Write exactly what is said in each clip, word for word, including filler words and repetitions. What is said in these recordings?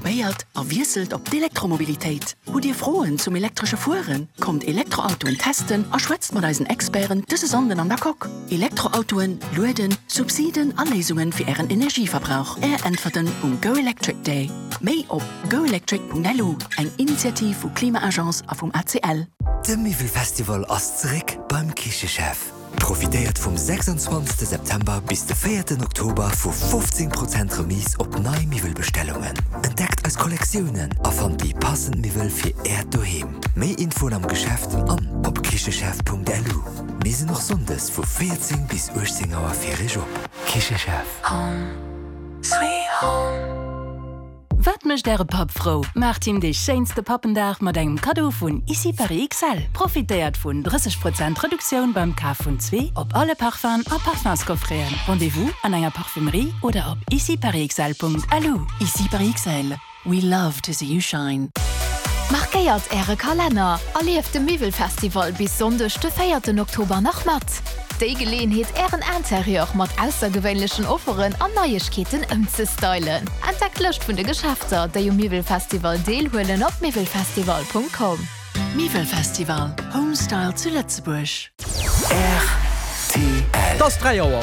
probiert a wieselt op d'Elektromobilitéit. Wo Dir frohen zum elektrische Fuhren, kommt Elektroautoen testen a schwätzt mat eisen Experen dëse Sonden an der Kok. Elektroautoen, Luden, Subsiden, Anlesungen fir Ären Energieverbrauch. Er entferten um Go Electric Day. Mei op go electric punkt l u, eng Initiativ vu Klimaagegenz a vum A C L. De Mivel-Festival ass zurück beim Kichechef. Profitiert vom sechsundzwanzigsten September bis den vierten Oktober vu fünfzehn Prozent Remis op neue Mivelbestellungen. Entdeckt als Kollektionen a fand die passend Mivel fir Erd daheim. Mehr Info am Geschäft an op kichechef punkt l u. Wir sind noch Sondes vu vierzehn bis achtzehn Uhr für Job. Kichechef. Home. Sweet home. Wat mech der Pap froh? Macht ihm de scheinste Pappendach mat engem Kado vun Easy Paris X L. Profitéiert vun dreißig Prozent Reduktion beim K vun zwei op alle Parfum a Parfums koffrieren. Rendez-vous an enger Parfümerie oder op easy paris x l punkt l u. Easy Paris X L. We love to see you shine. Markéiert Äre Kalender. Erlieft dem Mivel-Festival bis Sonntag den vierten Oktober nach mat. Déi Geleenheet Ären Interieur mat aussergewöhnlichen Offeren an Neuigkeiten umzustylen. Entdeckt Lust vun de Geschäfter, déi um Mivel-Festival deelhuelen op mivelfestival punkt com. Mivel-Festival. Homestyle zu Lützeburg. R T L. Das drei Jahre.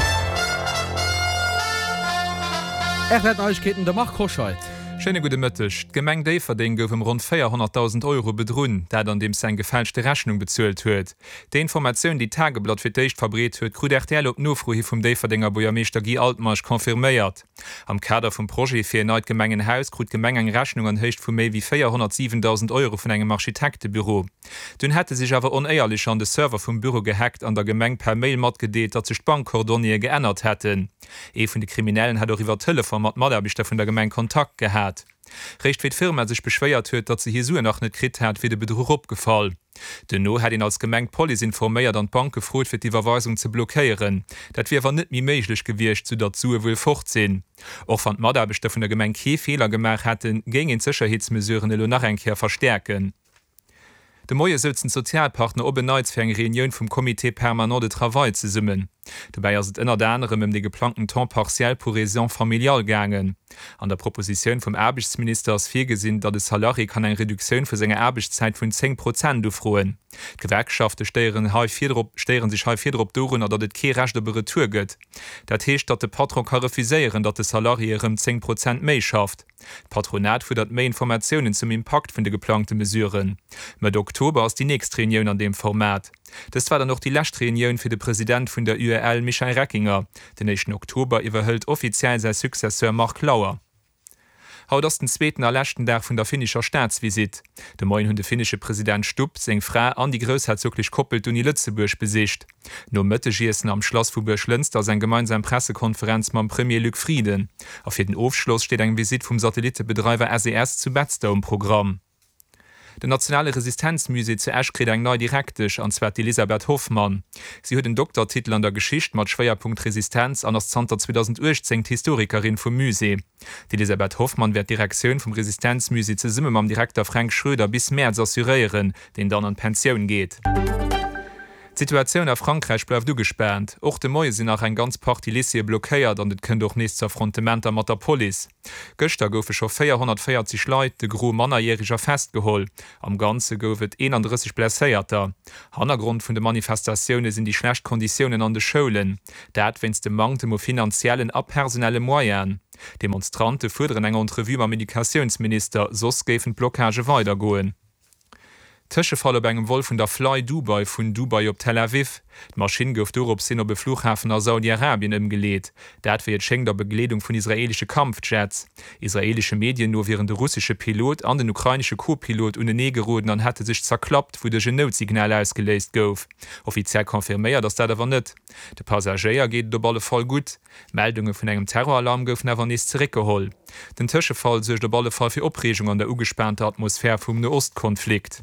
Er wird Neuigkeiten der Macht Koschheit. Schöne gute Mittag. Gemeng Daverding gouf um rund vierhunderttausend Euro bedrohen, dat an dem sein gefälschte Rechnung bezahlt huet. Die Information, die Tageblatt für dicht verbreitet huet, krut R T L op Nofruhi vom Daverdinger Bürgermeister Guy Altmarsch konfirmiert. Am Kader vom Projekt für erneut Gemengenhaus krut Gemengen Rechnung an höchst von mehr wie vierhundertsiebentausend Euro von einem Architektenbüro. Dün hätte sich aber unehrlich an den Server vom Büro gehackt an der Gemeng per Mail mat gedeht, dat sich Bankkordonier geändert hätten. E von den Kriminellen hat auch über Telefon mat Maderbichter von der Gemeng Kontakt gehabt. Recht wie die Firma sich beschwert huet, dat sie hier so nach net krit hat wie de Betrug opgefallen. Denno hat ihn als Gemeng Poli informiert an Bank gefrot fir die Verweisung zu blockieren. Dat wie war net mi meiglich gewircht zu dazu wohl fortsinn. Och fand Maderbichter von der Gemeng ke Fehler gemacht hätten, gegen Sicherheitsmesuren lo nach enkehr verstärken. De Moie sitzen Sozialpartner obenneits fir eng Reunion vum Komitee permanent de Travail ze summen. Dabei ist innner der anderem im de geplanten temps partiell pour raison familial gangen. An der Proposition vom Erbichtsministers fir gesinn, dat de Salari kann eng Reduktion für seine Erbichtzeit vun zehn Prozent dofroen. Gewerkschafte steieren steieren sich ha vier Doren oder dat ke recht de Retour gëtt. Dat heescht, dat de Patron kann refuséieren, dat de Salari ihrem zehn Prozent méi schafft. Patronat fudert méi Informationen zum Impact vun de geplante Mesuren. Mit Oktober ist die nächste Reunion an dem Format. Das war dann noch die letzte Reunion für den Präsident von der U R L Michael Reckinger. Den nächsten Oktober überhält offiziell sein Successeur Mark Lauer. Haut das den zweiten erlächten Tag von der finnischer Staatsvisit. Der moin hun der finnische Präsident Stubb seng Frau an die großherzoglich koppelt und die Lützeburg besicht. No Mëtte Giessen am Schloss vu Burg-Lünster sein gemeinsam Pressekonferenz mam Premier Luc Frieden. Auf jeden Aufschluss steht ein Visit vom Satellitebetreiber S E S zu Bedster im Programm. De nationale Resistenzmuse zu Eschkret eng neu direktisch anzwert Elisabeth Hoffmann. Sie huet den Doktortitel an der Geschicht mat Schwerpunkt Resistenz an das Zter zweitausendachtzehn Historikerin vom Muse. Die Elisabeth Hoffmann wird Direktion vom Resistenzmuse zu Summe am Direktor Frank Schröder bis März assurieren, den dann an Pension geht. Die Situation in Frankreich bleibt du gesperrt. Auch die Mäuse sind nach ein ganz Parti Lycée blockiert und es können doch nicht zu Affrontementen mit der Police. Gestern goufe schon vierhundertvierzig Leute de gro mannerjähriger festgeholt. Am Ganze goufet einunddreißig Blesséierter. Hintergrund von der Manifestationen sind die schlechten Konditionen an den Schulen. Dat wenns dem Mangel mo finanziellen a personelle Moyen. Demonstrante fordern enger Entrevue am Medikationsminister, sos gefen Blockage weitergoen. Tëschefalle engem Wolf vun der Fly Dubai vun Dubai op Tel Aviv. D' Maschine gouf dorop sinn op Beflughafen aus Saudi-Arabien ëmgeleet. Dat fir et Schenng der Bekleedung vun israelische Kampfjets. Israelische Medien nur wären de russische Pilot an den ukrainische Co-Pilot un den Negeroden an hätte sich zerklappt, wo de Genotsignal ausgeleist gouf. Offiziell konfirméiert, dats dat awer net. De Passagier geht do balle voll gut. Meldungen vun engem Terroralarm gouf never nis zurückgeholl. Den Tëschefall sech de balle Fall fir Opregung an der ugespannte Atmosphär vum de Ostkonflikt.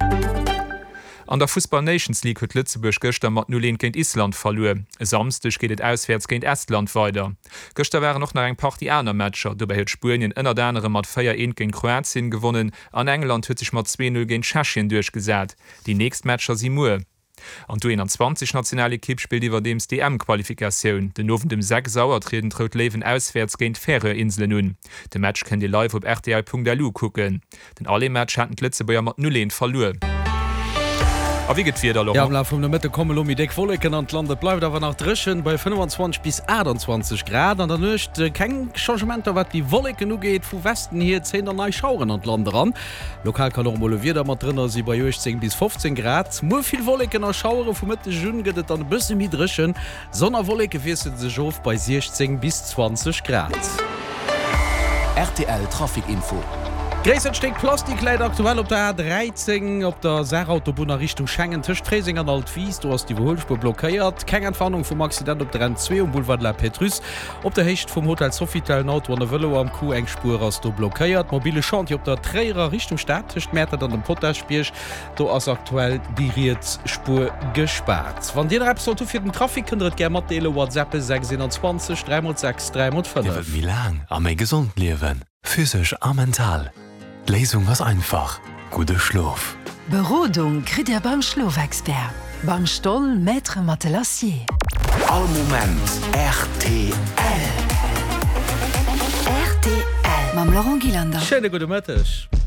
An der Fußball Nations League huet Lützeburg gestern mat null gegen Island verloren. Samstag geht et auswärts gegen Estland weiter. Gestern waren noch nach eng paar die aner Matscher, dabei huet Spurien ënner danere mat vier eins gegen Kroatien gewonnen, an England huet sich mat zwei null gegen Tschechien durchgesät. Die nächsten Matscher si mur. An du einundzwanzig nationale Kipp spielt iwwer dems D M-Qualifikation. Den nowen dem sechs Sauer treten traut Leven auswärts géint Färöer Inseln nun. De Match kann Di live op R T L Punkt D L U gucken. Den alle Match hatten Litzebauer mat null verloren. A wie geht wieder ja, vum der Mitte komme um de Folken an Lande bleibt awer nach Drschen bei fünfundzwanzig bis achtundzwanzig Grad an der nøcht äh, keng Changement wat die Wolle genug geht vu Westen hier zehn neii Schauren an Lande ran. Lokal kann wieder mat drinnner sie bei zehn bis fünfzehn Grad. Mo viel Wolleken er Schauere vu Mitte Jun gët an bësse mi dreschen. Sonnerwolleke wieset se Joof bei sechzehn bis zwanzig Grad. R T L Trafikinfo. Gräensteck Plastikkleid aktuell op der A dreizehn op der Saarautobahn Richtung Schengen Tischtrasing an Altwies, du hast die Überholspur blockiert. Keine Entfernung vom Accident op der N zwei um Boulevard La Petrus. Op der Hecht vom Hotel Sofitel Auto an der Wëlle am Kuh engspur hast du blockiert. Mobile Chantier op der Träger Richtung Stadt Mäter an dem Potterspierch. Du hast aktuell diriert Spur gespart. Wann dir App soll du für den Trafik könnt gerne Modelle WhatsApp sechsundzwanzig drei sechs drei fünf. Wie lang am gesund leben? Physisch a mental. Lesung was einfach. Gute Schlaf. Berodung krit er beim Schlafexpert. Beim Stoll Maître Matelassier. All Moment R T L. R T L. Mam Laurent Gilander. Schöne gute Mittag.